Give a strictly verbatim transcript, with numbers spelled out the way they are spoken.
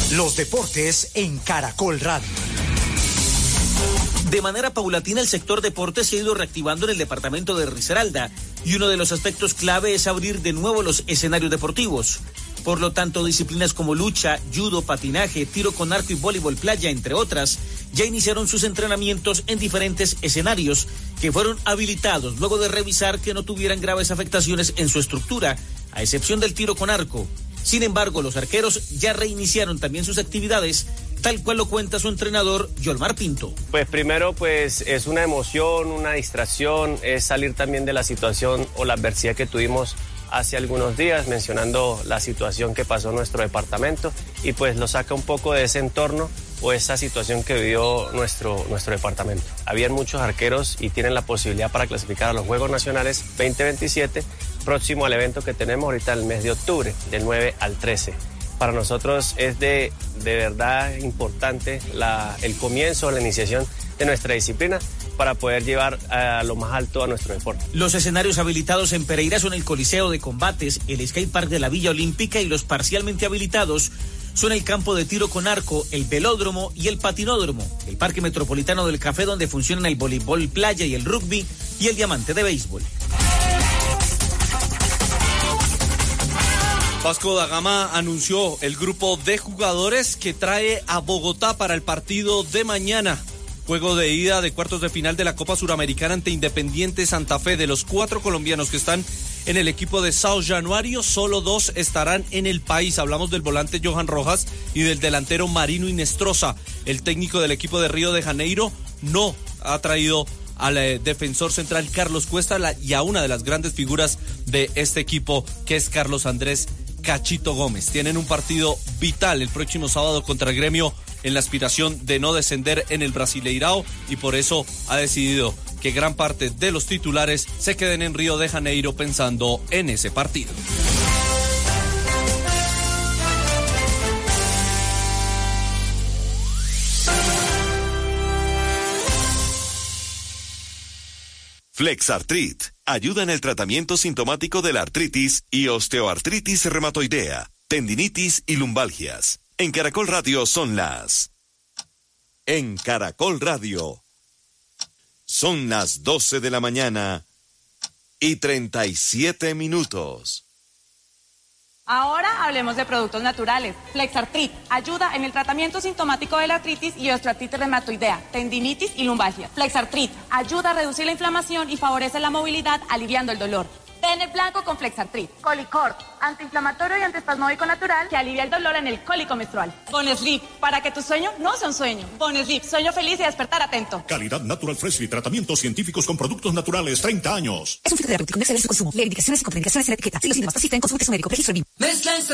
Los deportes en Caracol Radio. De manera paulatina, el sector deportes se ha ido reactivando en el departamento de Risaralda y uno de los aspectos clave es abrir de nuevo los escenarios deportivos. Por lo tanto, disciplinas como lucha, judo, patinaje, tiro con arco y voleibol playa, entre otras, ya iniciaron sus entrenamientos en diferentes escenarios que fueron habilitados luego de revisar que no tuvieran graves afectaciones en su estructura, a excepción del tiro con arco. Sin embargo, los arqueros ya reiniciaron también sus actividades, tal cual lo cuenta su entrenador, Yolmar Pinto. Pues primero, pues es una emoción, una distracción, es salir también de la situación o la adversidad que tuvimos hace algunos días, mencionando la situación que pasó en nuestro departamento, y pues lo saca un poco de ese entorno o esa situación que vivió nuestro, nuestro departamento. Habían muchos arqueros y tienen la posibilidad para clasificar a los Juegos Nacionales veinte veintisiete, próximo al evento que tenemos ahorita el mes de octubre, del nueve al trece. Para nosotros es de, de verdad importante la, el comienzo, la iniciación de nuestra disciplina para poder llevar a lo más alto a nuestro deporte. Los escenarios habilitados en Pereira son el Coliseo de Combates, el Skatepark de la Villa Olímpica, y los parcialmente habilitados son el campo de tiro con arco, el velódromo y el patinódromo, el Parque Metropolitano del Café, donde funcionan el voleibol playa y el rugby, y el diamante de béisbol. Vasco da Gama anunció el grupo de jugadores que trae a Bogotá para el partido de mañana. Juego de ida de cuartos de final de la Copa Suramericana ante Independiente Santa Fe. De los cuatro colombianos que están en el equipo de Sao Januario, solo dos estarán en el país. Hablamos del volante Johan Rojas y del delantero Marino Inestrosa. El técnico del equipo de Río de Janeiro no ha traído al eh, defensor central Carlos Cuesta la, y a una de las grandes figuras de este equipo, que es Carlos Andrés Cachito Gómez. Tienen un partido vital el próximo sábado contra el Gremio en la aspiración de no descender en el Brasileirao, y por eso ha decidido que gran parte de los titulares se queden en Río de Janeiro pensando en ese partido. Flexartrit ayuda en el tratamiento sintomático de la artritis y osteoartritis reumatoidea, tendinitis y lumbalgias. En Caracol Radio son las... En Caracol Radio son las doce de la mañana y treinta y siete minutos. Ahora hablemos de productos naturales. Flexartrit ayuda en el tratamiento sintomático de la artritis y osteoartritis reumatoidea, tendinitis y lumbalgia. Flexartrit ayuda a reducir la inflamación y favorece la movilidad, aliviando el dolor. Ten el blanco con Flexartrit. Colicor, antiinflamatorio y antiespasmódico natural que alivia el dolor en el cólico menstrual. Bonesleep, para que tu sueño no sea un sueño. Bonesleep, sueño feliz y despertar atento. Calidad Natural Freshly, tratamientos científicos con productos naturales, treinta años. Es un fito terapéutico, no excede su consumo. Lee indicaciones y contraindicaciones en la etiqueta. Si los síntomas persisten, consulte a su médico. Registro B I M.